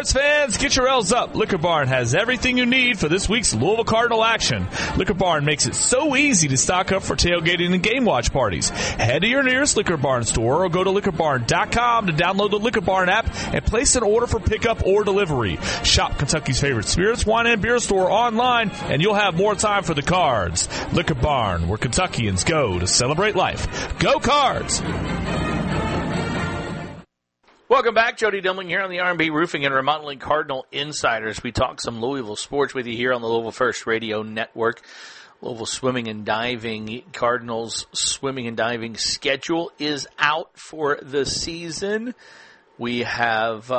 Cards fans, get your L's up. Liquor Barn has everything you need for this week's Louisville Cardinal action. Liquor Barn makes it so easy to stock up for tailgating and game watch parties. Head to your nearest Liquor Barn store or go to liquorbarn.com to download the Liquor Barn app and place an order for pickup or delivery. Shop Kentucky's favorite spirits, wine, and beer store online, and you'll have more time for the Cards. Liquor Barn, where Kentuckians go to celebrate life. Go Cards! Welcome back. Jody Dimling here on the R&B Roofing and Remodeling Cardinal Insiders. We talk some Louisville sports with you here on the Louisville First Radio Network. Louisville Swimming and Diving, Cardinals swimming and diving schedule is out for the season. We have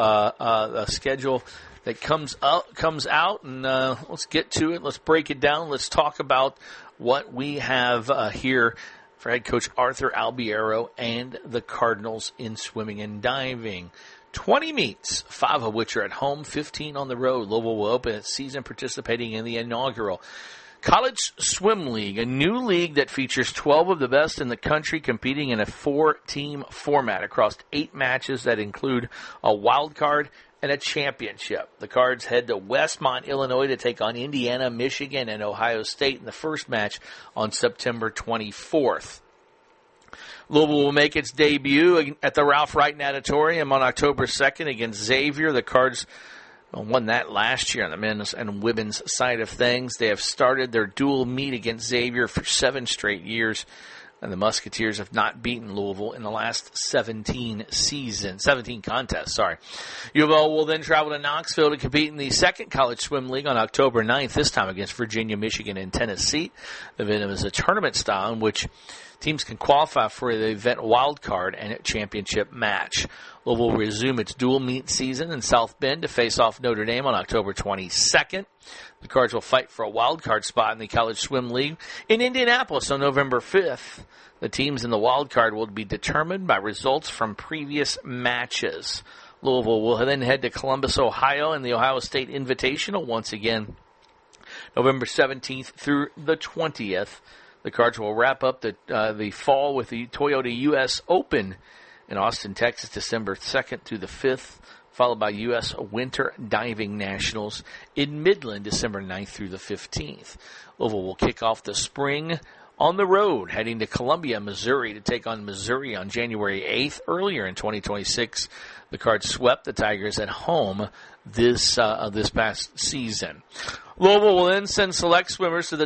a schedule that comes out, and let's get to it. Let's break it down. Let's talk about what we have here for head coach Arthur Albiero and the Cardinals in swimming and diving. 20 meets, 5 of which are at home, 15 on the road. Louisville will open its season participating in the inaugural College Swim League, a new league that features 12 of the best in the country competing in a 4-team format across 8 matches that include a wild card and a championship. The Cards head to Westmont, Illinois to take on Indiana, Michigan, and Ohio State in the first match on September 24th. Louisville will make its debut at the Ralph Wright Natatorium on October 2nd against Xavier. The Cards won that last year on the men's and women's side of things. They have started their dual meet against Xavier for 7 straight years. And the Musketeers have not beaten Louisville in the last 17 contests. U of L will then travel to Knoxville to compete in the second College Swim League on October 9th, this time against Virginia, Michigan, and Tennessee. The event is a tournament style in which teams can qualify for the event wild card and a championship match. Louisville will resume its dual meet season in South Bend to face off Notre Dame on October 22nd. The Cards will fight for a wild card spot in the College Swim League in Indianapolis on November 5th. The teams in the wild card will be determined by results from previous matches. Louisville will then head to Columbus, Ohio, in the Ohio State Invitational once again, November 17th through the 20th. The Cards will wrap up the fall with the Toyota U.S. Open in Austin, Texas, December 2nd through the 5th, followed by U.S. Winter Diving Nationals in Midland, December 9th through the 15th. Louisville will kick off the spring on the road, heading to Columbia, Missouri to take on Missouri on January 8th. Earlier in 2026, the Cards swept the Tigers at home this past season. Louisville will then send select swimmers to the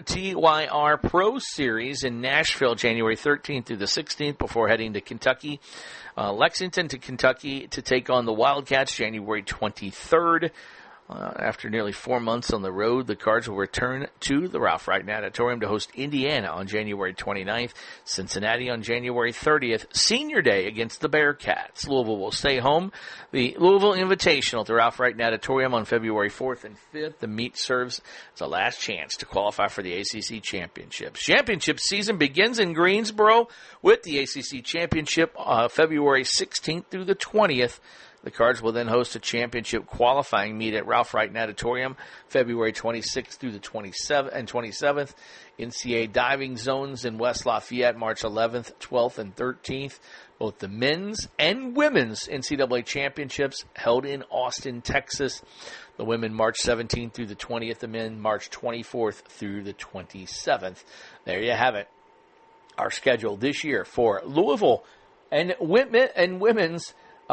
TYR Pro Series in Nashville, January 13th through the 16th, before heading to Kentucky, Lexington to Kentucky to take on the Wildcats January 23rd. After nearly 4 months on the road, the Cards will return to the Ralph Wright Natatorium to host Indiana on January 29th, Cincinnati on January 30th, Senior Day against the Bearcats. Louisville will stay home. The Louisville Invitational at the Ralph Wright Natatorium on February 4th and 5th. The meet serves as a last chance to qualify for the ACC Championships. Championship season begins in Greensboro with the ACC Championship February 16th through the 20th. The Cards will then host a championship qualifying meet at Ralph Wright Natatorium, February 26th through the 27th. NCAA diving zones in West Lafayette, March 11th, 12th, and 13th. Both the men's and women's NCAA championships held in Austin, Texas. The women March 17th through the 20th. The men March 24th through the 27th. There you have it. Our schedule this year for Louisville and women's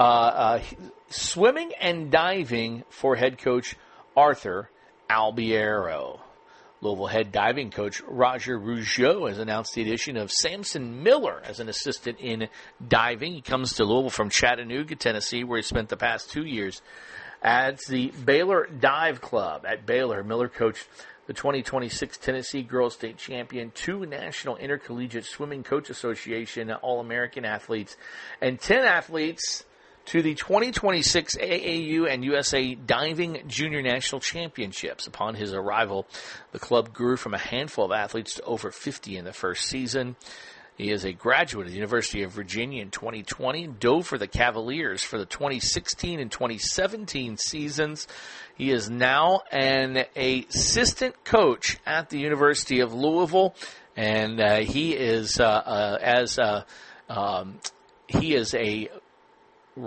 swimming and diving for head coach Arthur Albiero. Louisville head diving coach Roger Rougeau has announced the addition of Samson Miller as an assistant in diving. He comes to Louisville from Chattanooga, Tennessee, where he spent the past 2 years at the Baylor Dive Club. At Baylor, Miller coached the 2026 Tennessee Girls State Champion, 2 National Intercollegiate Swimming Coach Association All-American athletes, and 10 athletes to the 2026 AAU and USA Diving Junior National Championships. Upon his arrival, the club grew from a handful of athletes to over 50 in the first season. He is a graduate of the University of Virginia in 2020, dove for the Cavaliers for the 2016 and 2017 seasons. He is now an assistant coach at the University of Louisville, and he is a